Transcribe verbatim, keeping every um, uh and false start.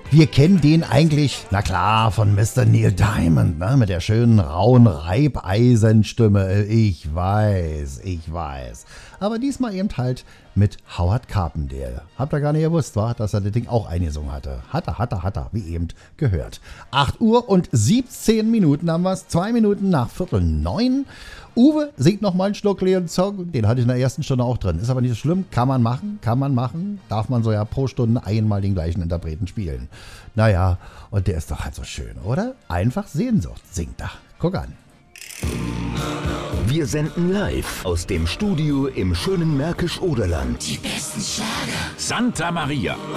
Wir kennen den eigentlich, na klar, von Mister Neil Diamond, ne? Mit der schönen, rauen Reibeisenstimme. Ich weiß, ich weiß. Aber diesmal eben halt mit Howard Carpendale. Habt ihr gar nicht gewusst, war, dass er das Ding auch eingesungen hatte. Hat er, hat er, hat er, wie eben gehört. acht Uhr und siebzehn Minuten haben wir es. Zwei Minuten nach Viertel neun. Uwe singt noch mal einen Schluck Leon Song. Den hatte ich in der ersten Stunde auch drin. Ist aber nicht so schlimm. Kann man machen, kann man machen. Darf man so ja pro Stunde einmal den gleichen Interpreten spielen. Naja, und der ist doch halt so schön, oder? Einfach Sehnsucht singt er. Guck an. Wir senden live aus dem Studio im schönen Märkisch-Oderland. Die besten Schlager. Santa Maria.